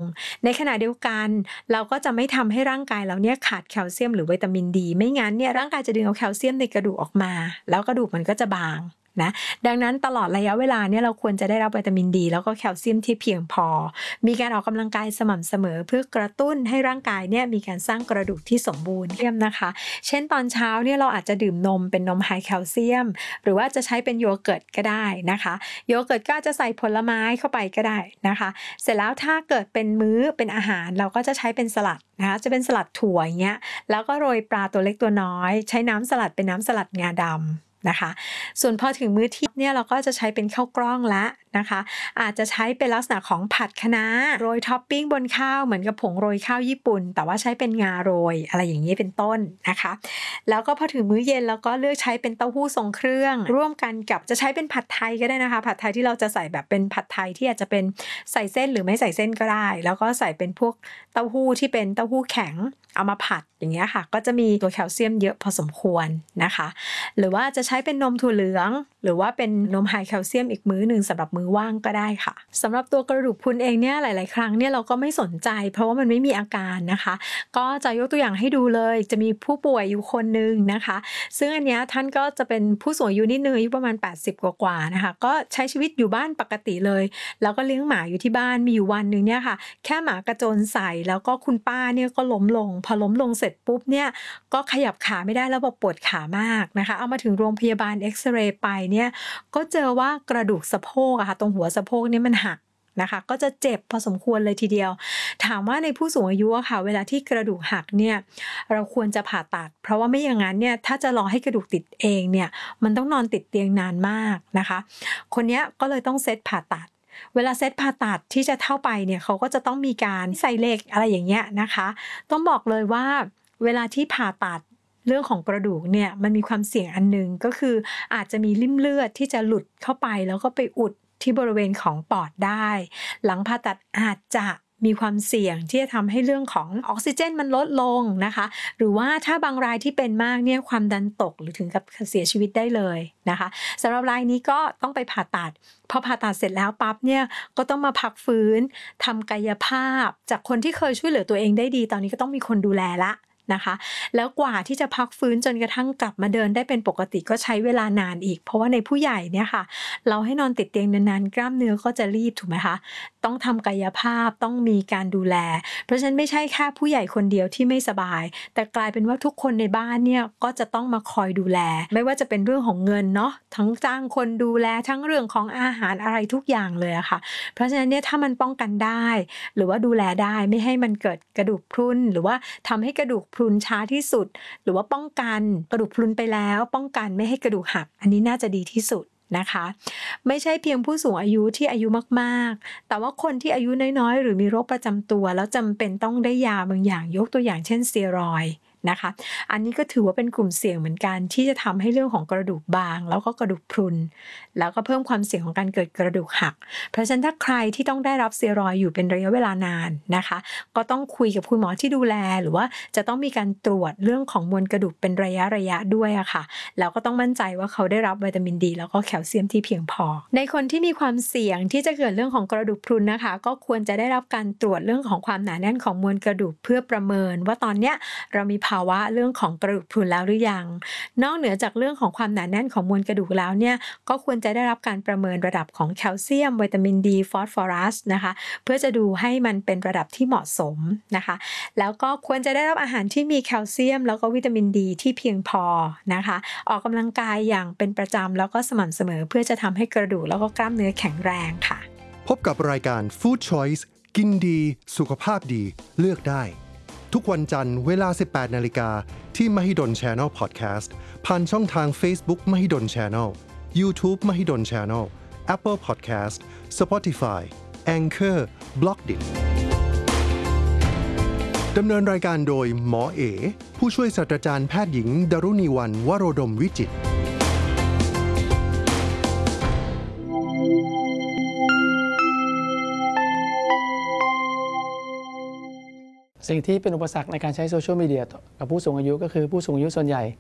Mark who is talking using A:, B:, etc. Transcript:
A: ในขณะเดียวกันเราก็จะไม่ทำให้ร่างกายเราเนี่ยขาดแคลเซียมหรือวิตามินดีไม่งั้นเนี่ยร่างกายจะดึงเอาแคลเซียมในกระดูกออกมาแล้วกระดูกมันก็จะบางนะดังนั้นตลอดระยะเวลาเนี่ยเราควรจะได้รับวิตามินดีแล้วก็แคลเซียมที่เพียงพอมีการออกกำลังกายสม่ำเสมอเพื่อกระตุ้นให้ร่างกายเนี่ยมีการสร้างกระดูกที่สมบูรณ์เยี่ยมนะคะเช่นตอนเช้าเนี่ยเราอาจจะดื่มนมเป็นนมไฮแคลเซียมหรือว่าจะใช้เป็นโยเกิร์ตก็ได้นะคะโยเกิร์ตก็จะใส่ผลไม้เข้าไปก็ได้นะคะเสร็จแล้วถ้าเกิดเป็นมื้อเป็นอาหารเราก็จะใช้เป็นสลัดนะคะจะเป็นสลัดถั่วอย่างเงี้ยแล้วก็โรยปลาตัวเล็กตัวน้อยใช้น้ำสลัดเป็นน้ำสลัดงาดำนะคะส่วนพอถึงมื้อเที่ยงเนี่ยเราก็จะใช้เป็นข้าวกล้องละนะคะอาจจะใช้เป็นลักษณะของผัดคะน้าโรยท็อปปิ้งบนข้าวเหมือนกับผงโรยข้าวญี่ปุ่นแต่ว่าใช้เป็นงาโรยอะไรอย่างนี้เป็นต้นนะคะแล้วก็พอถึงมื้อเย็นเราก็เลือกใช้เป็นเต้าหู้ทรงเครื่องร่วมกันกับจะใช้เป็นผัดไทยก็ได้นะคะผัดไทยที่เราจะใส่แบบเป็นผัดไทยที่อาจจะเป็นใส่เส้นหรือไม่ใส่เส้นก็ได้แล้วก็ใส่เป็นพวกเต้าหู้ที่เป็นเต้าหู้แข็งเอามาผัดอย่างเงี้ยค่ะก็จะมีตัวแคลเซียมเยอะพอสมควรนะคะหรือว่าจะใช้เป็นนมถั่วเหลืองหรือว่าเป็นนมไฮแคลเซียมอีกมื้อนึงสำหรับมื้อว่างก็ได้ค่ะสำหรับตัวกระดูกพรุนเองเนี่ยหลายๆครั้งเนี่ยเราก็ไม่สนใจเพราะว่ามันไม่มีอาการนะคะก็จะยกตัวอย่างให้ดูเลยจะมีผู้ป่วยอยู่คนนึงนะคะซึ่งอันเนี้ยท่านก็จะเป็นผู้สูงอายุนิดนึงอายุประมาณ80กว่าๆนะคะก็ใช้ชีวิตอยู่บ้านปกติเลยแล้วก็เลี้ยงหมาอยู่ที่บ้านมีอยู่วันนึงเนี่ยค่ะแค่หมากระโจนใส่แล้วก็คุณป้าเนี่ยก็ล้มลงพอล้มลงเสร็จปุ๊บเนี่ยก็ขยับขาไม่ได้แล้วบอกปวดขามากนะคะเอามาถึงโรงพยาบาลเอ็กซเรย์ไปเนี่ยก็เจอว่ากระดูกสะโพกอะค่ะตรงหัวสะโพกเนี่ยมันหักนะคะก็จะเจ็บพอสมควรเลยทีเดียวถามว่าในผู้สูงอายุอะค่ะเวลาที่กระดูกหักเนี่ยเราควรจะผ่าตัดเพราะว่าไม่อย่างนั้นเนี่ยถ้าจะรอให้กระดูกติดเองเนี่ยมันต้องนอนติดเตียงนานมากนะคะคนนี้ก็เลยต้องเซตผ่าตัดเวลาเซตผ่าตัดที่จะเข้าไปเนี่ยเขาก็จะต้องมีการใส่เหล็กอะไรอย่างเงี้ยนะคะต้องบอกเลยว่าเวลาที่ผ่าตัดเรื่องของกระดูกเนี่ยมันมีความเสี่ยงอันนึงก็คืออาจจะมีริ่มเลือดที่จะหลุดเข้าไปแล้วก็ไปอุดที่บริเวณของปอดได้หลังผ่าตัดอาจจะมีความเสี่ยงที่จะทำให้เรื่องของออกซิเจนมันลดลงนะคะหรือว่าถ้าบางรายที่เป็นมากเนี่ยความดันตกหรือถึงกับเสียชีวิตได้เลยนะคะสำหรับรายนี้ก็ต้องไปผ่าตัดพอผ่าตัดเสร็จแล้วปั๊บเนี่ยก็ต้องมาพักฟื้นทำกายภาพจากคนที่เคยช่วยเหลือตัวเองได้ดีตอนนี้ก็ต้องมีคนดูแลละนะคะแล้วกว่าที่จะพักฟื้นจนกระทั่งกลับมาเดินได้เป็นปกติก็ใช้เวลานานอีกเพราะว่าในผู้ใหญ่เนี่ยค่ะเราให้นอนติดเตียงนานๆกล้ามเนื้อก็จะรีบถูกไหมคะต้องทำกายภาพต้องมีการดูแลเพราะฉะนั้นไม่ใช่แค่ผู้ใหญ่คนเดียวที่ไม่สบายแต่กลายเป็นว่าทุกคนในบ้านเนี่ยก็จะต้องมาคอยดูแลไม่ว่าจะเป็นเรื่องของเงินเนาะทั้งจ้างคนดูแลทั้งเรื่องของอาหารอะไรทุกอย่างเลยอะค่ะเพราะฉะนั้นเนี่ยถ้ามันป้องกันได้หรือว่าดูแลได้ไม่ให้มันเกิดกระดูกพรุนหรือว่าทำให้กระดูกพรุนช้าที่สุดหรือว่าป้องกันกระดูกพรุนไปแล้วป้องกันไม่ให้กระดูกหักอันนี้น่าจะดีที่สุดนะคะไม่ใช่เพียงผู้สูงอายุที่อายุมากๆแต่ว่าคนที่อายุน้อยๆหรือมีโรคประจำตัวแล้วจำเป็นต้องได้ยาบางอย่างยกตัวอย่างเช่นสเตียรอยด์นะคะอันนี้ก็ถือว่าเป็นกลุ่มเสี่ยงเหมือนกันที่จะทำให้เรื่องของกระดูกบางแล้วก็กระดูกพรุนแล้วก็เพิ่มความเสี่ยงของการเกิดกระดูกหักเพราะฉะนั้นถ้าใครที่ต้องได้รับสเตียรอยด์อยู่เป็นระยะเวลานานนะคะก็ต้องคุยกับคุณหมอที่ดูแลหรือว่าจะต้องมีการตรวจเรื่องของมวลกระดูกเป็นระยะด้วยอะค่ะแล้วก็ต้องมั่นใจว่าเขาได้รับวิตามินดีแล้วก็แคลเซียมที่เพียงพอในคนที่มีความเสี่ยงที่จะเกิดเรื่องของกระดูกพรุนนะคะก็ควรจะได้รับการตรวจเรื่องของความหนาแน่นของมวลกระดูกเพื่อประเมินว่าตอนเนี้ยเรามีภาวะเรื่องของกระดูกพรุนแล้วหรือยังนอกเหนือจากเรื่องของความหนาแน่นของมวลกระดูกแล้วเนี่ยก็ควรจะได้รับการประเมินระดับของแคลเซียมวิตามินดีฟอสฟอรัสนะคะเพื่อจะดูให้มันเป็นระดับที่เหมาะสมนะคะแล้วก็ควรจะได้รับอาหารที่มีแคลเซียมแล้วก็วิตามินดีที่เพียงพอนะคะออกกำลังกายอย่างเป็นประจำแล้วก็สม่ำเสมอเพื่อจะทำให้กระดูกแล้วก็กล้ามเนื้อแข็งแรงค่ะ
B: พบกับรายการ Food Choice กินดีสุขภาพดีเลือกได้ทุกวันจันทร์เวลา 18 นาฬิกาที่ Mahidol Channel Podcast ผ่านช่องทาง Facebook Mahidol Channel YouTube Mahidol Channel Apple Podcast Spotify Anchor Blockdit ดำเนินรายการโดยหมอเอผู้ช่วยศาสตราจารย์แพทย์หญิงดรุณีวรรณวโรดมวิจิตร
C: สิ่งที่เป็นอุปสรรคในการใช้โซเชียลมีเดียกับผู้สูงอายุก็คือผู้สูงอายุส่วนใหญ่